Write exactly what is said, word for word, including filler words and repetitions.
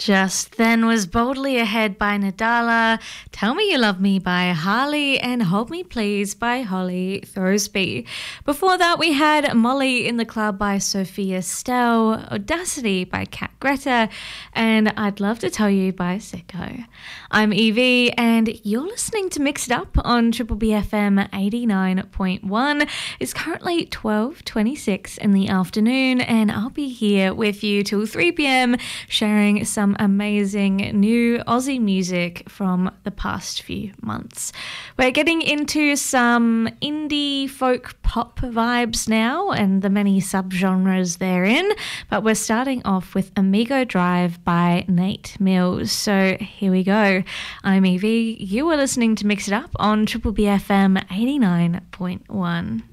Just then was Boldly Ahead by Nadala, Tell Me You Love Me by Harley, and Hold Me Please by Holly Throsby. Before that, we had Molly in the Club by Sophia Stell, Audacity by Kat Greta, and I'd Love to Tell You by Sicko. I'm Evie, and you're listening to Mix It Up on Triple B F M eighty-nine point one. It's currently twelve twenty-six in the afternoon, and I'll be here with you till three p.m. sharing some amazing new Aussie music from the past few months. We're getting into some indie folk pop vibes now and the many subgenres therein, but we're starting off with Amigo Drive by Nate Mills. So here we go. I'm Evie. You are listening to Mix It Up on Triple B F M eighty-nine point one.